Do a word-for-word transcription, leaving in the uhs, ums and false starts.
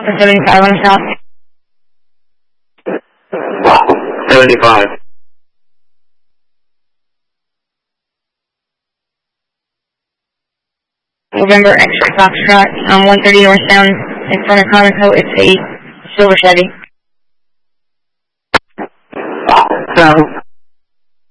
seventy-five on the south. seventy-five. November X-ray Foxtrot, um, one thirty northbound in front of Conoco. It's a silver Chevy. So,